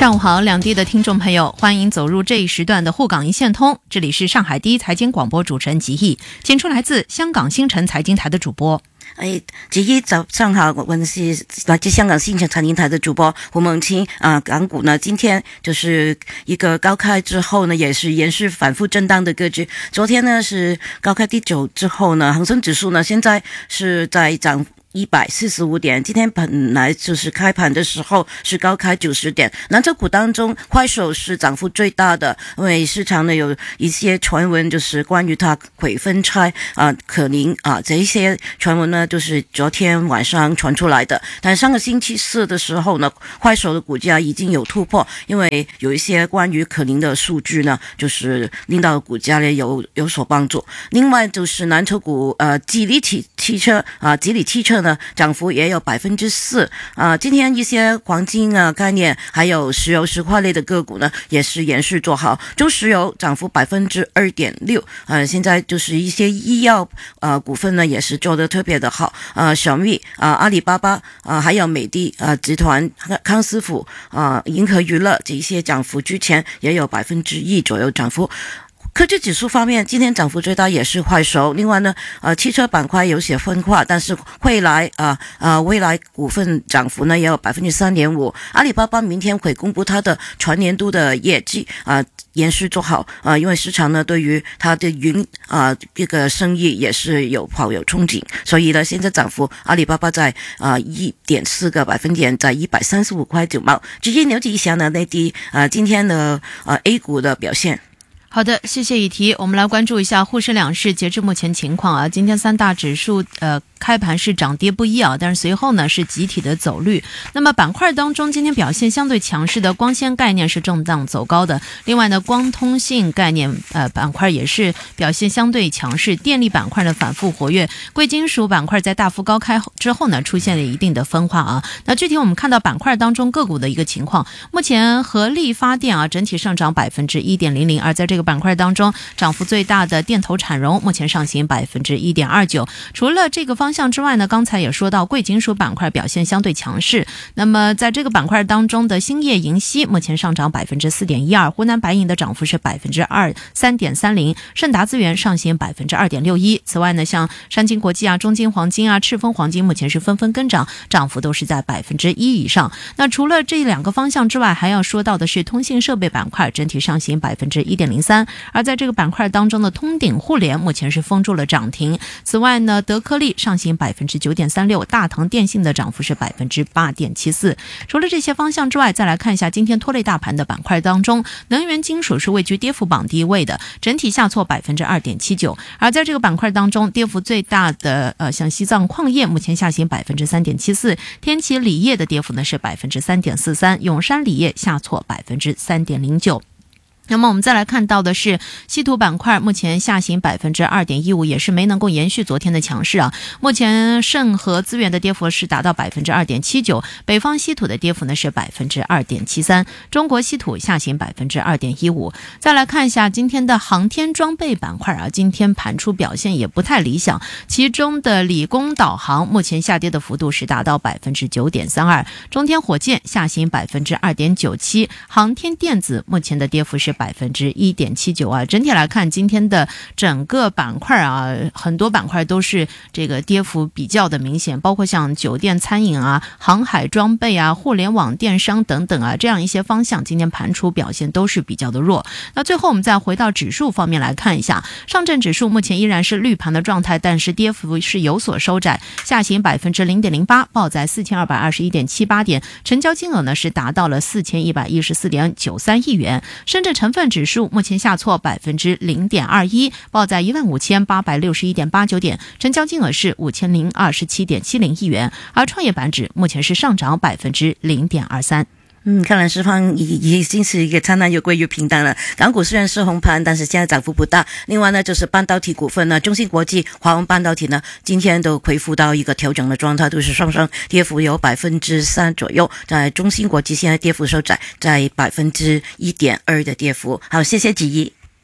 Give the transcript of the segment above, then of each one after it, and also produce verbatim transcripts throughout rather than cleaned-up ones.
上午好，两地的听众朋友，欢迎走入这一时段的沪港一线通，这里是上海第一财经广播主持人吉毅，请出来自香港新城财经台的主播。 哎，吉毅早上好，我们是来自香港新城财经台的主播胡梦清啊、呃。港股呢，今天就是一个高开之后呢，也是延续反复震荡的格局。昨天呢是高开第九之后呢，恒生指数呢现在是在涨一百四十五点，今天本来就是开盘的时候是高开九十点。蓝筹股当中，快手是涨幅最大的，因为市场呢有一些传闻，就是关于它会分拆啊、可能啊这一些传闻呢，就是昨天晚上传出来的。但上个星期四的时候呢，快手的股价已经有突破，因为有一些关于可能的数据呢，就是令到股价呢有有所帮助。另外就是蓝筹股，呃，吉利汽汽车啊，吉利汽车呢涨幅也有百分之四啊。今天一些黄金啊概念，还有石油石化类的个股呢，也是延续做好。中石油涨幅百分之二点六，呃，现在就是一些医药呃股份呢，也是做得特别的好。呃，小米啊、呃、阿里巴巴啊、呃，还有美的啊、呃、集团、康师傅啊、呃、银河娱乐这一些涨幅之前也有百分之一左右涨幅。科技指数方面，今天涨幅最大也是快手。另外呢，呃，汽车板块有些分化，但是未来啊啊、呃，未来股份涨幅呢也有百分之三点五。阿里巴巴明天会公布它的全年度的业绩啊、呃，延续做好啊、呃，因为市场呢对于它的云啊、呃、这个生意也是有抱有憧憬，所以呢，现在涨幅阿里巴巴在啊一点四个百分点，在一百三十五块九毛。直接了解一下呢内地啊、呃、今天的呃 A 股的表现。 好的，谢谢雨提。我们来关注一下沪深两市截至目前情况啊。今天三大指数呃开盘是涨跌不一啊，但是随后呢是集体的走绿。那么板块当中，今天表现相对强势的光纤概念是震荡走高的。另外呢，光通信概念呃板块也是表现相对强势，电力板块的反复活跃。贵金属板块在大幅高开之后呢，出现了一定的分化啊。那具体我们看到板块当中个股的一个情况，目前合力发电啊整体上涨百分之一点零零，而在这个板块当中，涨幅最大的电投产融目前上行百分之一点二九。除了这个方向之外呢，刚才也说到贵金属板块表现相对强势。那么在这个板块当中的兴业银锡目前上涨百分之四点一二，湖南白银的涨幅是百分之二三点三零，盛达资源上行百分之二点六一。此外呢，像山金国际啊、中金黄金啊、赤峰黄金目前是纷纷跟涨，涨幅都是在百分之一以上。那除了这两个方向之外，还要说到的是通信设备板块整体上行百分之一点零三。而在这个板块当中的通鼎互联目前是封住了涨停。此外呢，德科力上行百分之九点三六，大唐电信的涨幅是百分之八点七四。除了这些方向之外，再来看一下今天拖累大盘的板块当中，能源金属是位居跌幅榜第一位的，整体下挫百分之二点七九。而在这个板块当中，跌幅最大的呃，像西藏矿业目前下行百分之三点七四，天齐锂业的跌幅呢是百分之三点四三，永山锂业下挫百分之三点零九。那么我们再来看到的是稀土板块目前下行百分之二点一五，也是没能够延续昨天的强势啊。目前盛和资源的跌幅是达到百分之二点七九，北方稀土的跌幅呢是百分之二点七三，中国稀土下行百分之二点一五。再来看一下今天的航天装备板块啊，今天盘出表现也不太理想，其中的理工导航目前下跌的幅度是达到百分之九点三二，中天火箭下行百分之二点九七，航天电子目前的跌幅是百分之一点七九啊。整体来看，今天的整个板块啊，很多板块都是这个跌幅比较的明显，包括像酒店、餐饮啊、航海装备啊、互联网电商等等啊，这样一些方向今天盘出表现都是比较的弱。那最后我们再回到指数方面来看一下，上证指数目前依然是绿盘的状态，但是跌幅是有所收窄，下行百分之零点零八，报在四千二百二十一点七八点，成交金额呢是达到了四千一百一十四点九三亿元。深圳成分指数目前下挫百分之零点二一，报在一万五千八百六十一点八九点，成交金额是五千零二十七点七零亿元。而创业板指目前是上涨百分之零点二三。 嗯，看来市况已已经是一个灿烂又归于平淡了。港股虽然是红盘，但是现在涨幅不大。另外呢，就是半导体股份呢，中芯国际、华虹半导体呢，今天都恢复到一个调整的状态，都是上升，跌幅有百分之三左右。在中芯国际现在跌幅收窄，在百分之一点二的跌幅。好，谢谢吉怡。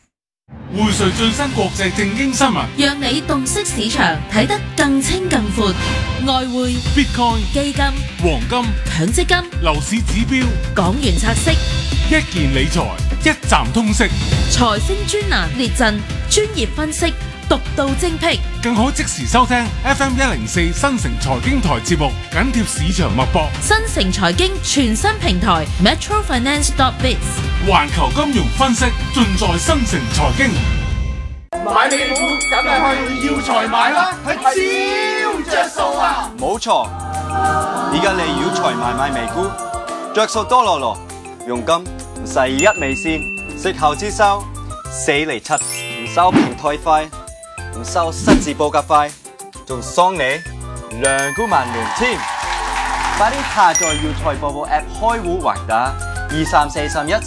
匯萃最新國際正經新聞， 讓你洞悉市場，睇得更清更闊。外匯、 Bitcoin、 基金、 黃金、 強積金、 樓市指標、 港元拆息、 一件理財，一站通識， 財星專欄列陣，專業分析，獨到精闢， 更可即時收聽 F M 一零四新城財經台節目，緊貼市場脈搏。 新城財經全新平台 Metro Finance dot biz， 環球金融分析盡在新城財經。 買美股梗係去耀才買啦，係超着數啊！ 冇錯，而家嚟耀才買買美股，着數多落落，佣金唔使一美仙，息後之收四厘七，唔收平台費，唔收失字報價費，仲送你兩股萬元添！快啲下載耀才報報 app 開戶還打二三四三一。